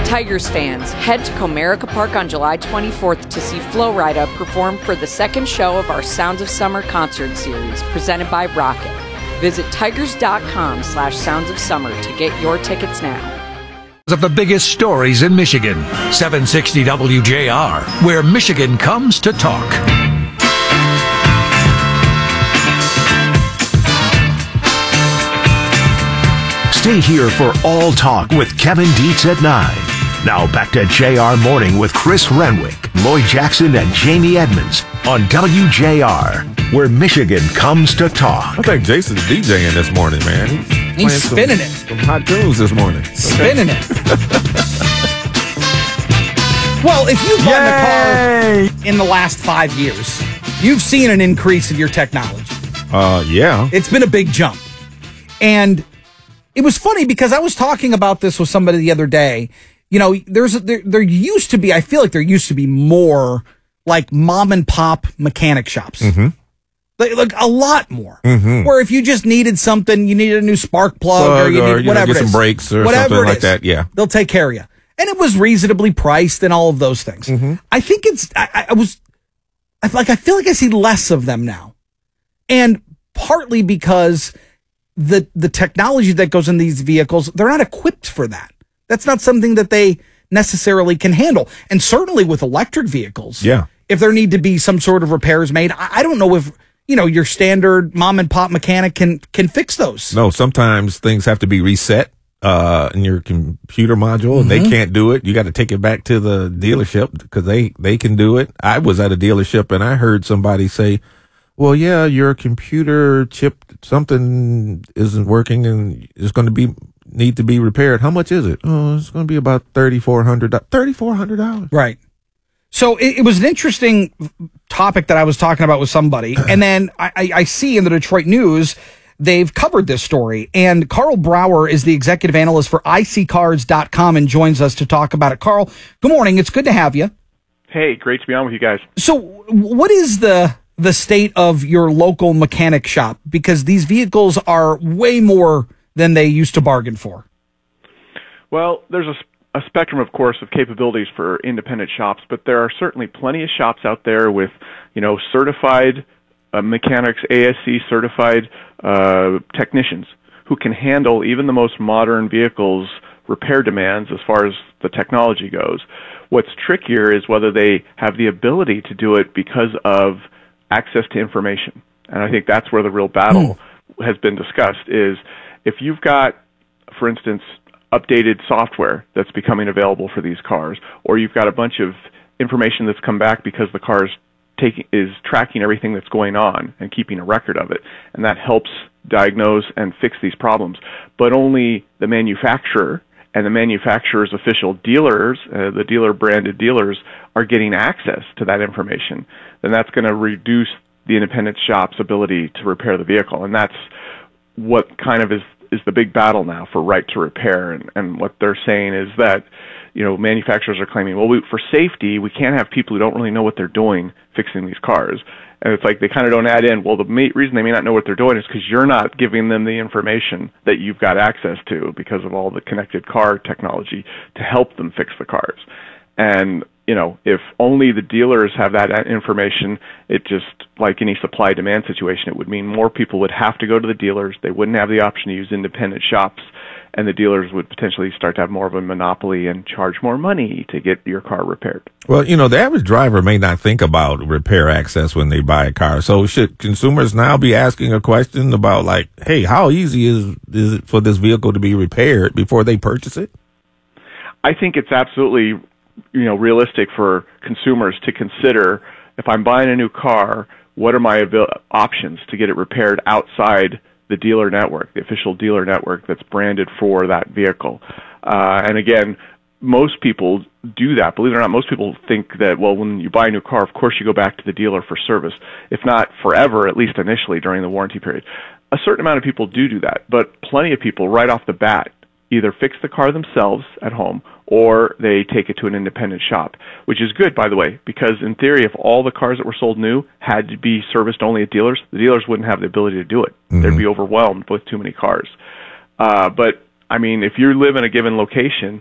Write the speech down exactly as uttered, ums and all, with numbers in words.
Tigers fans, head to Comerica Park on July twenty-fourth to see Flo Rida perform for the second show of our Sounds of Summer concert series presented by Rocket. Visit tigers.com slash sounds of summer to get your tickets now. Of the biggest stories in Michigan, seven sixty W J R, where Michigan comes to talk. Stay here for All Talk with Kevin Dietz at nine. Now back to J R Morning with Chris Renwick, Lloyd Jackson, and Jamie Edmonds on W J R, where Michigan comes to talk. I think Jason's DJing this morning, man. He's, He's spinning some, it. Some hot tunes this morning. Spinning it. Well, if you've bought a car in the last five years, you've seen an increase in your technology. Uh, yeah. It's been a big jump. And it was funny because I was talking about this with somebody the other day. You know, there's there, there used to be, I feel like there used to be more like mom and pop mechanic shops. Mm-hmm. Like, like a lot more. Mm-hmm. Where if you just needed something, you needed a new spark plug, plug or you or, need you whatever know, get it is. some brakes or whatever something it like is, that. Yeah. They'll take care of you. And it was reasonably priced and all of those things. Mm-hmm. I think it's, I, I was, I like, I feel like I see less of them now. And partly because the the technology that goes in these vehicles, they're not equipped for that. That's not something that they necessarily can handle. And certainly with electric vehicles, yeah. if there need to be some sort of repairs made, I, I don't know if, you know, your standard mom and pop mechanic can can fix those. No, sometimes things have to be reset uh, in your computer module, and Mm-hmm. they can't do it. You got to take it back to the dealership because they, they can do it. I was at a dealership, and I heard somebody say, well, yeah, your computer chip, something isn't working and it's going to be, need to be repaired. How much is it? Oh, it's going to be about thirty-four hundred dollars. thirty-four hundred dollars. Right. So it, it was an interesting topic that I was talking about with somebody. And then I, I, I see in the Detroit News, they've covered this story. And Carl Brower is the executive analyst for I C cars dot com and joins us to talk about it. Carl, good morning. It's good to have you. Hey, great to be on with you guys. So what is the the state of your local mechanic shop? Because these vehicles are way more than they used to bargain for. Well, there's a, a spectrum, of course, of capabilities for independent shops, but there are certainly plenty of shops out there with, you know, certified uh, mechanics, A S C certified uh, technicians who can handle even the most modern vehicles' repair demands as far as the technology goes. What's trickier is whether they have the ability to do it because of access to information. And I think that's where the real battle mm. has been discussed is if you've got, for instance, updated software that's becoming available for these cars, or you've got a bunch of information that's come back because the car is, taking, is tracking everything that's going on and keeping a record of it, and that helps diagnose and fix these problems. But only the manufacturer and the manufacturer's official dealers, uh, the dealer-branded dealers, are getting access to that information, then that's going to reduce the independent shop's ability to repair the vehicle. And that's what kind of is, is the big battle now for right to repair. And, and what they're saying is that, you know, manufacturers are claiming, well, we, for safety, we can't have people who don't really know what they're doing fixing these cars. And it's like they kind of don't add in, well, the ma- reason they may not know what they're doing is because you're not giving them the information that you've got access to because of all the connected car technology to help them fix the cars. And, you know, if only the dealers have that information, it just, like any supply-demand situation, it would mean more people would have to go to the dealers. They wouldn't have the option to use independent shops, and the dealers would potentially start to have more of a monopoly and charge more money to get your car repaired. Well, you know, the average driver may not think about repair access when they buy a car. So should consumers now be asking a question about, like, hey, how easy is, is it for this vehicle to be repaired before they purchase it? I think it's absolutely, you know, realistic for consumers to consider, if I'm buying a new car, what are my avail- options to get it repaired outside the dealer network, the official dealer network that's branded for that vehicle. Uh, and again, most people do that. Believe it or not, most people think that, well, when you buy a new car, of course you go back to the dealer for service. If not forever, at least initially during the warranty period. A certain amount of people do do that, but plenty of people right off the bat either fix the car themselves at home or they take it to an independent shop, which is good, by the way, because in theory, if all the cars that were sold new had to be serviced only at dealers, the dealers wouldn't have the ability to do it. Mm-hmm. They'd be overwhelmed with too many cars. Uh, but, I mean, if you live in a given location